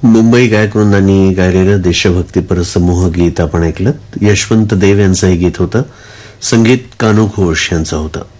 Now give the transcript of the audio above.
मुंबई गायकवृंदांनी गायलेलं देशभक्तीपर समूह गीत आपण ऐकलं. यशवंत देव यांचं हे गीत होतं. संगीत कानू घोष यांचं होतं.